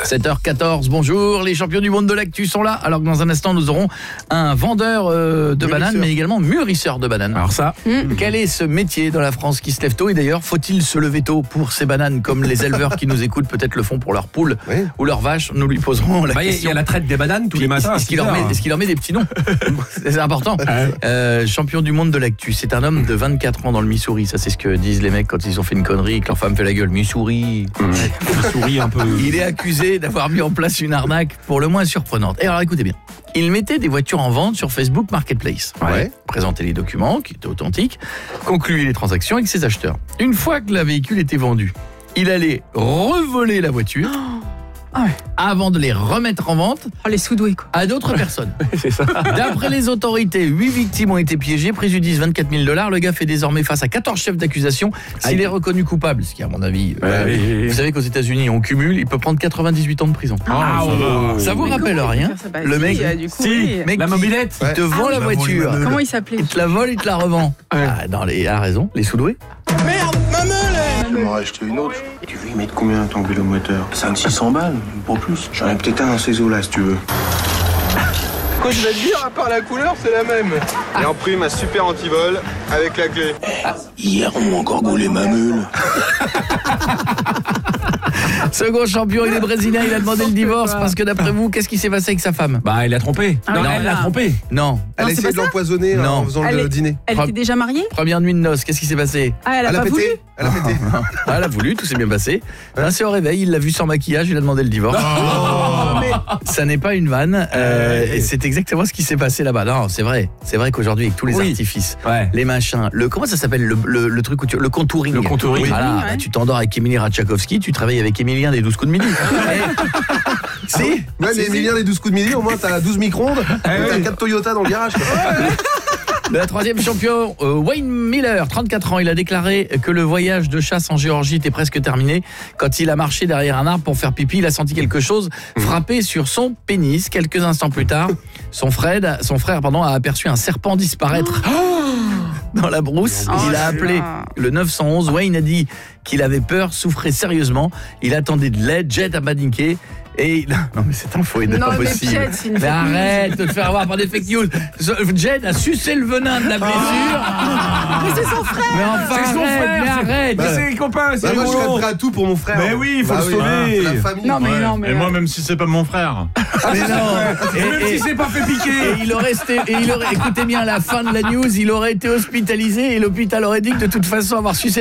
7h14, bonjour, les champions du monde de l'actu sont là. Alors que dans un instant, nous aurons un vendeur de bananes, mais également mûrisseur de bananes. Alors ça, quel est ce métier dans la France qui se lève tôt? Et d'ailleurs, faut-il se lever tôt pour ces bananes, comme les éleveurs qui nous écoutent peut-être le font pour leurs poules ou leurs vaches? Nous lui poserons la question. Il y a la traite des bananes tous les matins. Est-ce qu'il leur met des petits noms? C'est important. Champion du monde de l'actu, c'est un homme de 24 ans dans le Missouri. Ça, c'est ce que disent les mecs quand ils ont fait une connerie et que leur femme fait la gueule. Missouri. Missouri un peu. Il est accusé d'avoir mis en place une arnaque pour le moins surprenante. Et alors écoutez bien, il mettait des voitures en vente sur Facebook Marketplace. Présentait les documents qui étaient authentiques, concluait les transactions avec ses acheteurs. Une fois que le véhicule était vendu, il allait revoler la voiture avant de les remettre en vente les sous-doués quoi. À d'autres personnes. C'est ça. D'après les autorités, 8 victimes ont été piégées, préjudice $24 000. Le gars fait désormais face à 14 chefs d'accusation. S'il est reconnu coupable, ce qui à mon avis, vous savez qu'aux États-Unis on cumule, il peut prendre 98 ans de prison. Ça vous rappelle rien? Le mec, la mobilette, il te vend la voiture. Comment il s'appelait? Il te la vole, il te la revend. A raison, les sous-doués. Merde, ma meule! Je vais m'en racheter une autre. Tu veux y mettre combien ton vélo moteur? 500-600 balles, pas plus. J'en ai peut-être un dans ces eaux-là si tu veux. Quoi je vais te dire, à part la couleur, c'est la même. Et en prime, un super antivol avec la clé. Hier, on m'a encore gaulé ma meule. Second champion, il est brésilien, il a demandé le divorce parce que d'après vous, qu'est-ce qui s'est passé avec sa femme? Il l'a trompé. Non, elle l'a trompé. Non. Elle a essayé de l'empoisonner en faisant le dîner. Elle était déjà mariée? Première nuit de noces, qu'est-ce qui s'est passé? Elle a pas voulu? Elle a pété. Elle a voulu, tout s'est bien passé. C'est au réveil, il l'a vu sans maquillage, il a demandé le divorce. Mais ça n'est pas une vanne, et c'est exactement ce qui s'est passé là-bas. Non, c'est vrai qu'aujourd'hui avec tous les artifices, les machins, comment ça s'appelle le truc où le contouring. Le contouring. Voilà, tu t'endors avec Émilie Ratajkowski, tu travailles avec Émilien des 12 coups de midi. Mais Émilien des 12 coups de midi, au moins t'as 12 micro-ondes, t'as 4 Toyota dans le garage. Le troisième champion, Wayne Miller, 34 ans, il a déclaré que le voyage de chasse en Géorgie était presque terminé. Quand il a marché derrière un arbre pour faire pipi, il a senti quelque chose frapper sur son pénis. Quelques instants plus tard, son frère a aperçu un serpent disparaître dans la brousse. Il a appelé le 911. Wayne a dit qu'il avait peur, souffrait sérieusement. Il attendait de l'aide, Jet a paniqué. Et non mais c'est un faux et pas possible. Mais arrête de te faire avoir par des fake news. Jed a sucé le venin de la blessure. Mais c'est son frère. Mais enfin, c'est son frère. Mais arrête. C'est les copains, c'est moi je serais prêt à tout pour mon frère. Mais oui, il faut le sauver. La famille. Non mais Et moi même si c'est pas mon frère. Mais non. Même si c'est pas fait piquer. Et il aurait écoutez bien la fin de la news, il aurait été hospitalisé et l'hôpital aurait dit que de toute façon avoir sucé